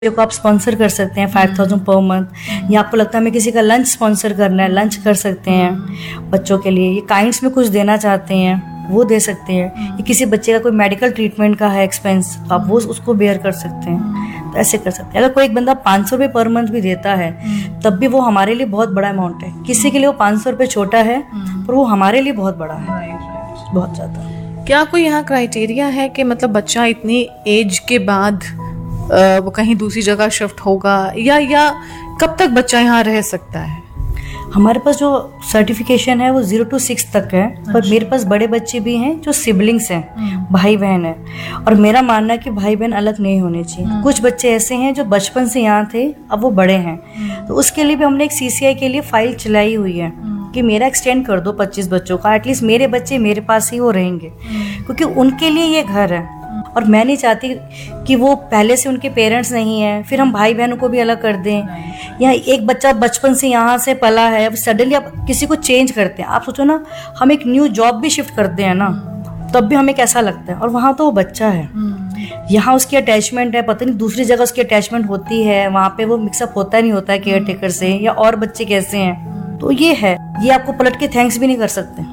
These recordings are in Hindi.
को आप स्पॉन्सर कर सकते हैं 5000 पर मंथ, या आपको लगता है हमें किसी का लंच स्पॉन्सर करना है, लंच कर सकते हैं बच्चों के लिए। ये काइंड्स में कुछ देना चाहते हैं वो दे सकते हैं। ये किसी बच्चे का कोई मेडिकल ट्रीटमेंट का है एक्सपेंस, तो आप वो उसको बेयर कर सकते हैं, तो ऐसे कर सकते हैं। अगर कोई एक बंदा 500 रुपये पर मंथ भी देता है तब भी वो हमारे लिए बहुत बड़ा अमाउंट है। किसी के लिए वो 500 रुपये छोटा है पर वो हमारे लिए बहुत बड़ा है, बहुत ज़्यादा। क्या कोई यहाँ क्राइटेरिया है कि मतलब बच्चा इतनी एज के बाद वो कहीं दूसरी जगह शिफ्ट होगा, या कब तक बच्चा यहाँ रह सकता है? हमारे पास जो सर्टिफिकेशन है वो 0 to 6 तक है। पर मेरे पास बड़े बच्चे भी हैं जो सिबलिंग्स हैं, भाई बहन है, और मेरा मानना है कि भाई बहन अलग नहीं होने चाहिए। कुछ बच्चे ऐसे हैं जो बचपन से यहाँ थे, अब वो बड़े हैं, तो उसके लिए भी हमने एक CCI के लिए फाइल चलाई हुई है कि मेरा एक्सटेंड कर दो 25 बच्चों का, एटलीस्ट मेरे बच्चे मेरे पास ही वो रहेंगे, क्योंकि उनके लिए ये घर है। और मैं नहीं चाहती कि वो पहले से उनके पेरेंट्स नहीं है फिर हम भाई बहनों को भी अलग कर दें, या एक बच्चा बचपन से यहाँ से पला है, अब सडनली आप किसी को चेंज करते हैं। आप सोचो ना, हम एक न्यू जॉब भी शिफ्ट करते हैं ना, तब भी हमें कैसा लगता है, और वहाँ तो वो बच्चा है, यहाँ उसकी अटैचमेंट है, पता नहीं दूसरी जगह उसकी अटैचमेंट होती है, वहाँ पे वो मिक्सअप होता नहीं होता है केयर टेकर से, या और बच्चे कैसे हैं। तो ये है, ये आपको पलट के थैंक्स भी नहीं कर सकते।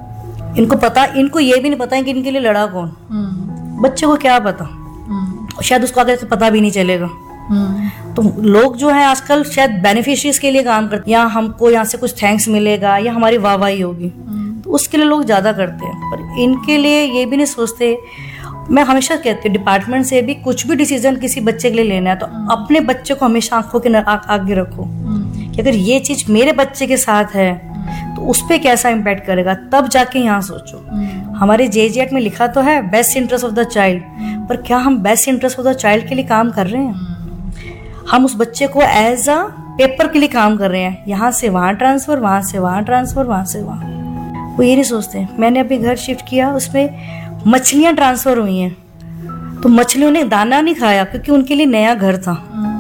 इनको ये भी नहीं पता है कि इनके लिए लड़ा कौन, बच्चे को क्या पता, शायद उसको आगे पता भी नहीं चलेगा। तो लोग जो है आजकल शायद बेनिफिशियरीज के लिए काम करते हैं, या हमको यहाँ से कुछ थैंक्स मिलेगा या हमारी वाहवाही होगी, तो उसके लिए लोग ज्यादा करते हैं। पर इनके लिए ये भी नहीं सोचते। मैं हमेशा कहती हूँ डिपार्टमेंट से भी कुछ भी डिसीजन किसी बच्चे के लिए लेना है तो अपने बच्चे को हमेशा आंखों के आगे रखो कि अगर ये चीज मेरे बच्चे के साथ है तो उस पर कैसा इम्पैक्ट करेगा, तब जाके यहाँ सोचो। हमारे JJ Act में लिखा तो है best interest of the child, पर क्या हम best interest of the child के लिए काम कर रहे हैं? हम उस बच्चे को एज अ पेपर के लिए काम कर रहे हैं, यहाँ से वहाँ ट्रांसफर, वहाँ से वहाँ ट्रांसफर, वहाँ से वहाँ। वो ये नहीं सोचते। मैंने अभी घर शिफ्ट किया, उसमें मछलियाँ ट्रांसफर हुई हैं, तो मछलियों ने दाना नहीं खाया क्योंकि उनके लिए नया घर था,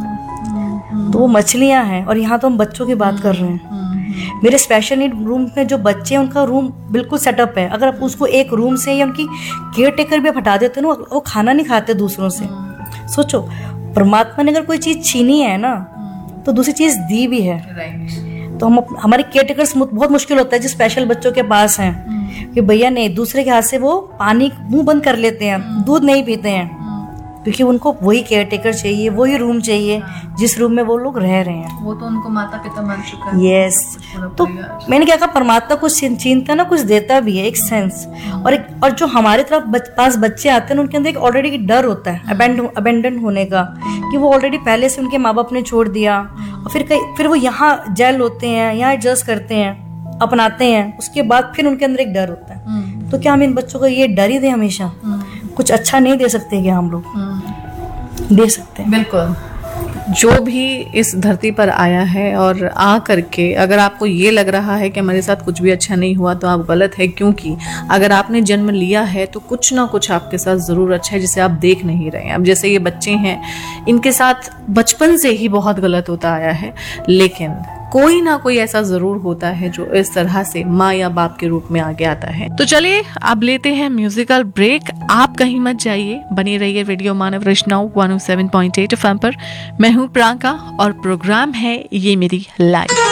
तो वो मछलियाँ हैं। और यहाँ तो हम बच्चों की बात कर रहे हैं। मेरे स्पेशल नीड रूम में जो बच्चे हैं उनका रूम बिल्कुल सेटअप है। अगर आप उसको एक रूम से या उनकी केयर टेकर भी हटा देते ना, वो खाना नहीं खाते दूसरों से। सोचो, परमात्मा ने अगर कोई चीज छीनी है ना तो दूसरी चीज दी भी है। तो हम हमारे केयर टेकर्स बहुत मुश्किल होता है जो स्पेशल बच्चों के पास हैं कि भैया नहीं, दूसरे के हाथ से वो पानी मुंह बंद कर लेते हैं, दूध नहीं पीते हैं, क्योंकि उनको वही केयर टेकर चाहिए, वही रूम चाहिए जिस रूम में वो लोग रह रहे हैं। वो तो उनको माता पिता मान चुका है। यस, तो मैंने क्या कहा, परमात्मा कुछ छीनता ना कुछ देता भी है, एक सेंस। और जो हमारे तरफ पास बच्चे आते हैं उनके अंदर एक ऑलरेडी डर होता है अबेंडन होने का, कि वो ऑलरेडी पहले से उनके माँ बाप ने छोड़ दिया, और फिर वो यहाँ जेल होते हैं, यहाँ एडजस्ट करते हैं, अपनाते हैं, उसके बाद फिर उनके अंदर एक डर होता है। तो क्या हम इन बच्चों को ये डर ही दें हमेशा? कुछ अच्छा नहीं दे सकते क्या हम लोग? दे सकते हैं बिल्कुल। जो भी इस धरती पर आया है और आ करके अगर आपको ये लग रहा है कि हमारे साथ कुछ भी अच्छा नहीं हुआ तो आप गलत है, क्योंकि अगर आपने जन्म लिया है तो कुछ ना कुछ आपके साथ ज़रूर अच्छा है जिसे आप देख नहीं रहे हैं। अब जैसे ये बच्चे हैं, इनके साथ बचपन से ही बहुत गलत होता आया है, लेकिन कोई ना कोई ऐसा जरूर होता है जो इस तरह से माँ या बाप के रूप में आगे आता है। तो चलिए अब लेते हैं म्यूजिकल ब्रेक। आप कहीं मत जाइए, बने रहिए रेडियो मानव वैष्णव 107.8 FM पर। मैं हूँ प्रियंका और प्रोग्राम है ये मेरी लाइफ।